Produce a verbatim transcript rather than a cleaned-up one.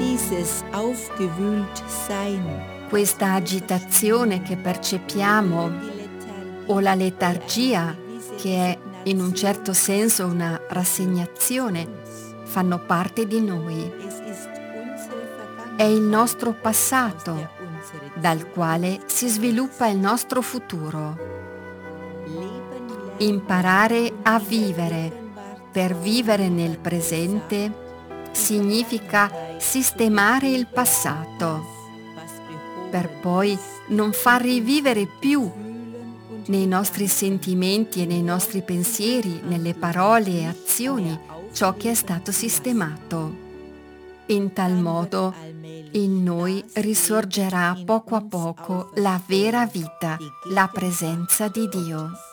dieses Aufgewühltsein Questa agitazione che percepiamo o la letargia, che è in un certo senso una rassegnazione, fanno parte di noi. È il nostro passato, dal quale si sviluppa il nostro futuro. Imparare a vivere per vivere nel presente significa sistemare il passato, per poi non far rivivere più nei nostri sentimenti e nei nostri pensieri, nelle parole e azioni, ciò che è stato sistemato. In tal modo in noi risorgerà poco a poco la vera vita, la presenza di Dio.